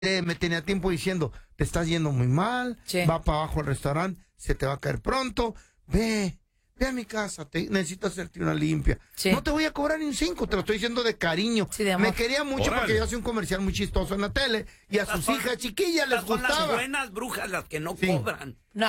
me tenía tiempo diciendo, te estás yendo muy mal, va para abajo al restaurante, se te va a caer pronto, ve a mi casa, necesito hacerte una limpia. No te voy a cobrar ni un 5, te lo estoy diciendo de cariño. Me quería mucho porque yo hacía un comercial muy chistoso en la tele y a sus hijas chiquillas les gustaba. Son las buenas brujas las que no cobran. No.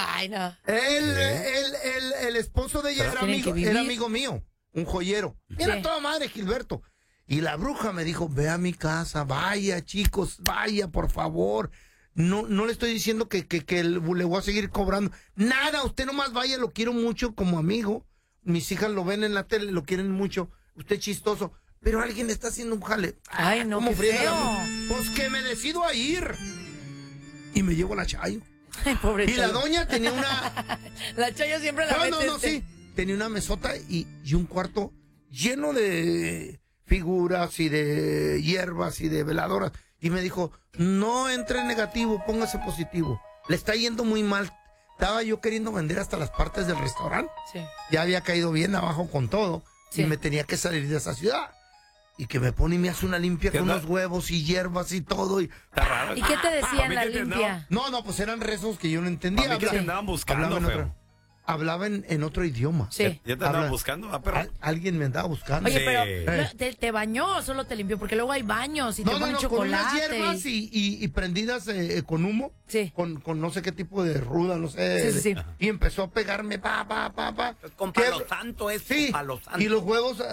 El esposo de ella era amigo mío, un joyero. Era toda madre, Gilberto. Y la bruja me dijo, ve a mi casa, vaya chicos, vaya por favor. No le estoy diciendo que le voy a seguir cobrando. Nada, usted nomás vaya, lo quiero mucho como amigo. Mis hijas lo ven en la tele, lo quieren mucho. Usted chistoso. Pero alguien le está haciendo un jale. Ay, no, qué feo. Pues que me decido a ir. Y me llevo a la Chayo. Ay, pobre y Chayo. la doña tenía una... La Chayo siempre la mete. Sí. Tenía una mesota y un cuarto lleno de figuras y de hierbas y de veladoras. Y me dijo, no entre negativo, póngase positivo. Le está yendo muy mal. Estaba yo queriendo vender hasta las partes del restaurante. Ya había caído bien abajo con todo. Y me tenía que salir de esa ciudad. Y que me pone y me hace una limpia con unos huevos y hierbas y todo. ¿Y qué te decían la limpia? No, pues eran rezos que yo no entendía. ¿Qué te andaban buscando, Hablaba en otro idioma. ¿Ya te andaban buscando? Perro. Alguien me andaba buscando. Oye, pero ¿te bañó o solo te limpió? Porque luego hay baños y te ponen chocolate. Con unas hierbas y prendidas con humo. Con no sé qué tipo de ruda, no sé. Y empezó a pegarme, Con palo santo palo santo. Y los huevos,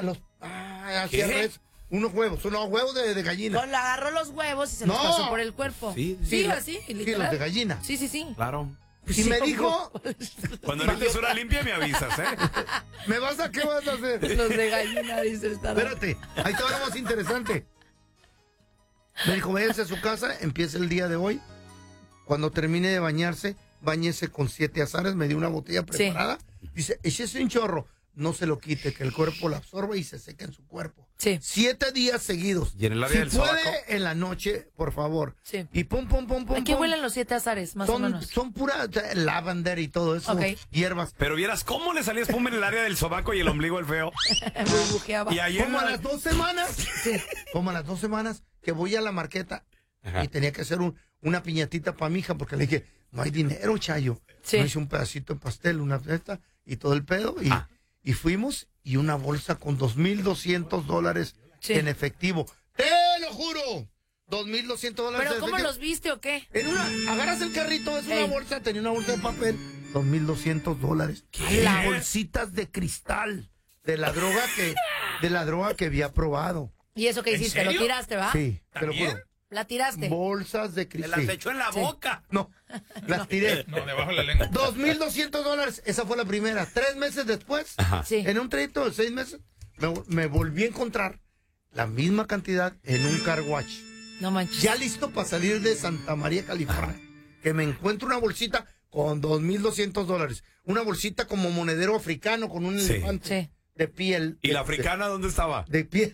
unos huevos de gallina. Le agarró los huevos y se los pasó por el cuerpo. Sí, así, literal. Sí, los de gallina. Sí. Claro. Y me dijo... Cuando necesites una limpia me avisas, ¿eh? ¿Qué vas a hacer? Los de gallina, dice. Espérate, ahí está lo más interesante. Me dijo, váyanse a su casa, empieza el día de hoy. Cuando termine de bañarse, báñese con 7 azares. Me dio una botella preparada. Dice, échese un chorro. No se lo quite, que el cuerpo lo absorba y se seque en su cuerpo. 7 días seguidos. ¿Y en el área del sobaco? En la noche, por favor. Y pum. ¿A qué huelen los 7 azares, más o menos? Son pura lavender y todo eso. Hierbas. Pero vieras cómo le salía espuma en el área del sobaco y el ombligo el feo. Burbujeaba. Y ayer como a las 2 semanas. Como a las 2 semanas que voy a la marqueta. Y tenía que hacer una piñatita para mi hija porque le dije, no hay dinero, Chayo. Me hice un pedacito de pastel, una fiesta y todo el pedo. Y fuimos y una bolsa con $2,200 en efectivo. ¡Te lo juro! $2,200. ¿Pero cómo los viste o qué? Agarras el carrito, es una bolsa, tenía una bolsa de papel, $2,200. Las bolsitas de cristal de la droga que había probado. ¿Y eso qué hiciste? ¿Lo tiraste, va? Sí, te lo juro. ¿La tiraste? Bolsas de cristal. ¿Te las echó en la boca? No, las tiré. No, debajo de la lengua. $2,200, esa fue la primera. 3 meses después, en un trayecto de 6 meses, me volví a encontrar la misma cantidad en un car wash. No manches. Ya listo para salir de Santa María, California. Que me encuentro una bolsita con $2,200. Una bolsita como monedero africano con un elefante. De piel. ¿Y la africana dónde estaba? De piel.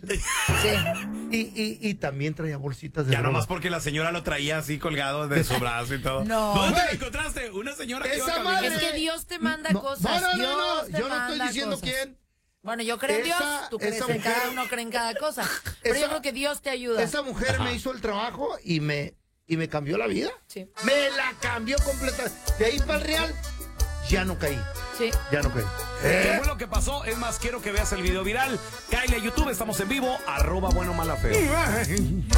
Y también traía bolsitas de ya droga. nomás porque la señora lo traía así colgado de su brazo y todo. ¿Dónde te encontraste? Una señora que iba madre. Es que Dios te manda cosas. No. Yo no estoy diciendo quién. Bueno, yo creo en Dios, tú crees en cada uno, cree en cada cosa. Pero yo creo que Dios te ayuda. Esa mujer me hizo el trabajo y me cambió la vida. Me la cambió completamente. De ahí para el Real, ya no caí. Ya no caí. ¿Qué fue lo que pasó? Es más, quiero que veas el video viral. Cáele a YouTube, estamos en vivo, @bueno mala feo.